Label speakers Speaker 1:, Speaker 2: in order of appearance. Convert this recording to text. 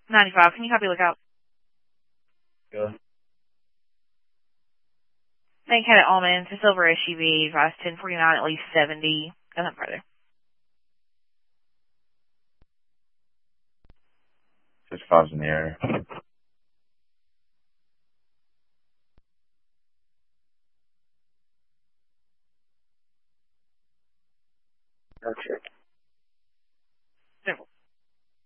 Speaker 1: 95. Can you copy lookout?
Speaker 2: Good.
Speaker 1: Bank had it Almonds, a silver SUV, advised 1049, at least 70. Nothing further.
Speaker 2: 55's in the area.
Speaker 3: No check.